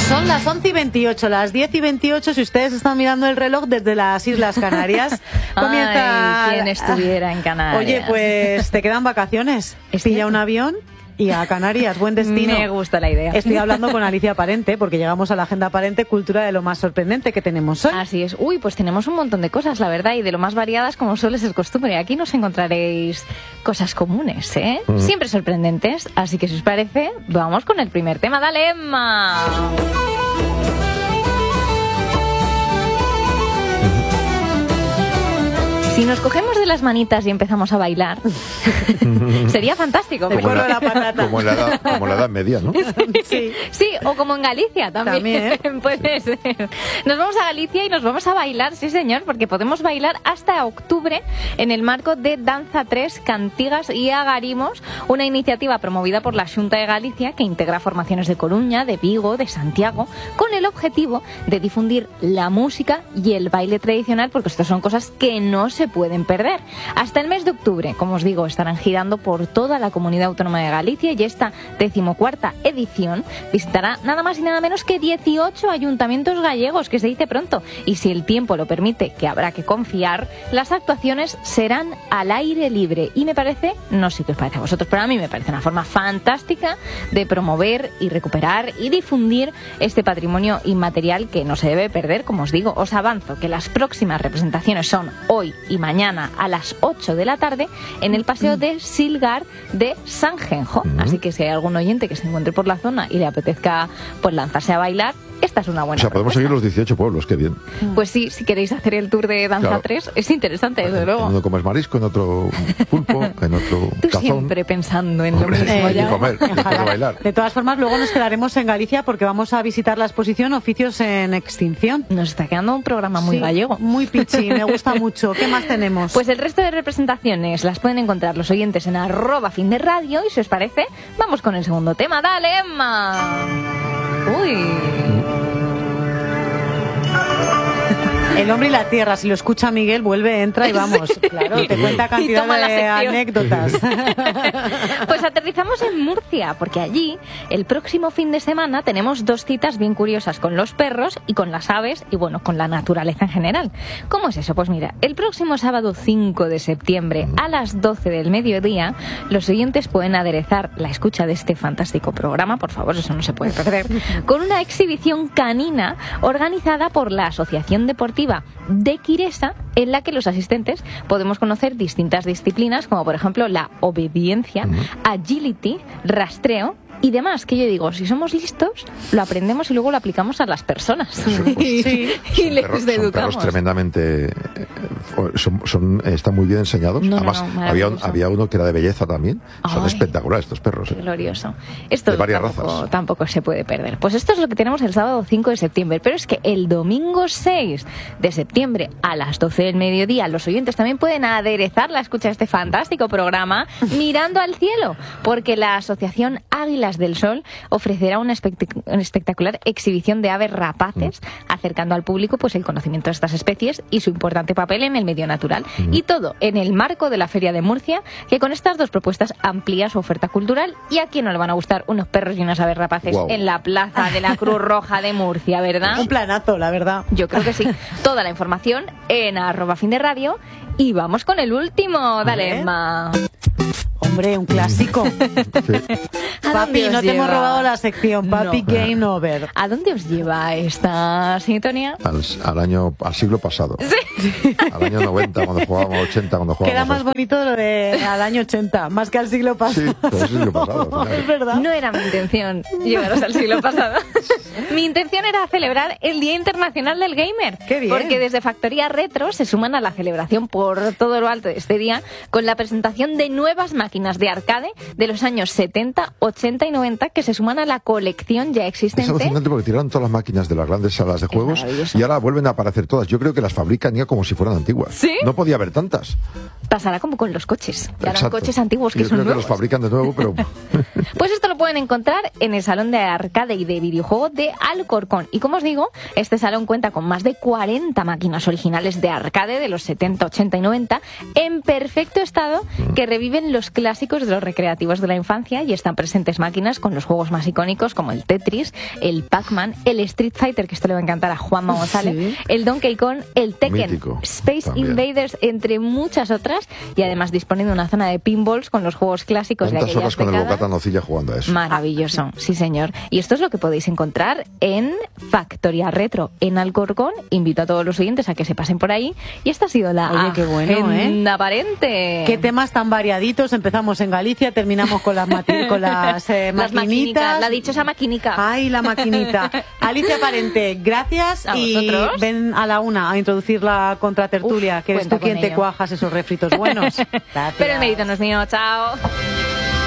Son las 11:28, las 10:28, si ustedes están mirando el reloj desde las Islas Canarias. Comienza... Ay, quien estuviera en Canarias. Oye, pues te quedan vacaciones. Pilla un avión y a Canarias, buen destino. Me gusta la idea. Estoy hablando con Alicia Parente, porque llegamos a la Agenda Parente, cultura de lo más sorprendente que tenemos hoy. Así es. Uy, pues tenemos un montón de cosas, la verdad, y de lo más variadas como suele ser costumbre. Aquí nos encontraréis cosas comunes, ¿eh? Siempre sorprendentes. Así que si os parece, vamos con el primer tema. ¡Dale, Emma! Si nos cogemos de las manitas y empezamos a bailar, sería fantástico. Como la edad media, ¿no? Sí, o como en Galicia también. Puede ser. Nos vamos a Galicia y nos vamos a bailar, sí señor, porque podemos bailar hasta octubre en el marco de Danza 3, Cantigas y Agarimos, una iniciativa promovida por la Xunta de Galicia que integra formaciones de Coruña, de Vigo, de Santiago, con el objetivo de difundir la música y el baile tradicional, porque estas son cosas que no se pueden perder. Hasta el mes de octubre, como os digo, estarán girando por toda la Comunidad Autónoma de Galicia y esta 14ª edición visitará nada más y nada menos que 18 ayuntamientos gallegos, que se dice pronto, y si el tiempo lo permite, que habrá que confiar, las actuaciones serán al aire libre y me parece, no sé qué os parece a vosotros, pero a mí me parece una forma fantástica de promover y recuperar y difundir este patrimonio inmaterial que no se debe perder. Como os digo, os avanzo que las próximas representaciones son hoy y mañana a las 8 de la tarde en el Paseo de Silgar de Sanjenjo. Así que si hay algún oyente que se encuentre por la zona y le apetezca pues lanzarse a bailar, esta es una buena propuesta. Podemos seguir los 18 pueblos, qué bien. Pues sí, si queréis hacer el tour de Danza 3, es interesante, desde luego. En uno comes marisco, en otro pulpo, en otro Tú cazón. Siempre pensando en lo mismo. Hay que comer, hay que bailar. De todas formas, luego nos quedaremos en Galicia porque vamos a visitar la exposición Oficios en Extinción. Nos está quedando un programa muy gallego. Muy pichi, me gusta mucho. ¿Qué más tenemos? Pues el resto de representaciones las pueden encontrar los oyentes en @finderradio y si os parece, vamos con el segundo tema. ¡Dale, Emma! ¡Uy! El hombre y la tierra, si lo escucha Miguel, vuelve, entra y vamos. Claro, te cuenta cantidad de anécdotas. Pues aterrizamos en Murcia, porque allí, el próximo fin de semana, tenemos dos citas bien curiosas con los perros y con las aves y, bueno, con la naturaleza en general. ¿Cómo es eso? Pues mira, el próximo sábado 5 de septiembre a las 12 del mediodía, los oyentes pueden aderezar la escucha de este fantástico programa, por favor, eso no se puede perder, con una exhibición canina organizada por la Asociación Deportiva de Quiresa, en la que los asistentes podemos conocer distintas disciplinas, como por ejemplo la obediencia, agility, rastreo y demás, que yo digo, si somos listos, lo aprendemos y luego lo aplicamos a las personas. Sí. Y les son educamos. Perros tremendamente... están muy bien enseñados. Además, había uno que era de belleza también. Son espectaculares estos perros. Glorioso. Esto de varias razas. Tampoco se puede perder. Pues esto es lo que tenemos el sábado 5 de septiembre. Pero es que el domingo 6 de septiembre a las 12 del mediodía, los oyentes también pueden aderezar la escucha de este fantástico programa mirando al cielo, porque la Asociación Águilas del Sol ofrecerá una espectacular exhibición de aves rapaces, acercando al público pues el conocimiento de estas especies y su importante papel en el medio natural. Y todo en el marco de la Feria de Murcia, que con estas dos propuestas amplía su oferta cultural. ¿Y a quién no le van a gustar unos perros y unas aves rapaces en la plaza de la Cruz Roja de Murcia, verdad? Un planazo, la verdad. Yo creo que sí. Toda la información en @finderradio. Y vamos con el último. Dale, Emma. Hombre, un clásico. Papi, no te hemos robado la sección. Papi, no. Game over. ¿A dónde os lleva esta sintonía? Al siglo pasado. Sí. Al año 90, cuando jugábamos, 80, cuando jugábamos. Queda más bonito lo de al año 80, más que al siglo pasado. Sí, pero el siglo pasado. Es verdad. No era mi intención llevaros al siglo pasado. Mi intención era celebrar el Día Internacional del Gamer. ¡Qué bien! Porque desde Factoría Retro se suman a la celebración por todo lo alto de este día con la presentación de nuevas máquinas de arcade de los años 70, 80 y 90 que se suman a la colección ya existente. Es alucinante porque tiraron todas las máquinas de las grandes salas de juegos y ahora vuelven a aparecer todas. Yo creo que las fabrican ya como si fueran antiguas. ¿Sí? No podía haber tantas. Pasará como con los coches. Que harán coches antiguos que yo son creo nuevos. Que los fabrican de nuevo, pero... Pues esto lo pueden encontrar en el Salón de Arcade y de Videojuego de Alcorcón. Y como os digo, este salón cuenta con más de 40 máquinas originales de arcade de los 70, 80 y 90 en perfecto estado que reviven los clásicos de los recreativos de la infancia y están presentes presentes máquinas con los juegos más icónicos como el Tetris, el Pac-Man, el Street Fighter, que esto le va a encantar a Juanma González, sí. El Donkey Kong, el Tekken, mítico, Space también. Invaders, entre muchas otras, y además disponiendo de una zona de pinballs con los juegos clásicos de aquellas horas con décadas. El bocata nocilla jugando a eso. Maravilloso, sí señor. Y esto es lo que podéis encontrar en Factoría Retro en Alcorcón. Invito a todos los oyentes a que se pasen por ahí. Y esta ha sido la agenda aparente. Qué temas tan variaditos. Empezamos en Galicia, terminamos con las maquinitas. La dichosa maquinica. Ay, la maquinita. Alicia Aparente, gracias. Y vosotros. Ven a la una a introducir la contratertulia, que eres tú quien te cuajas esos refritos buenos. Pero el mérito no es mío. Chao.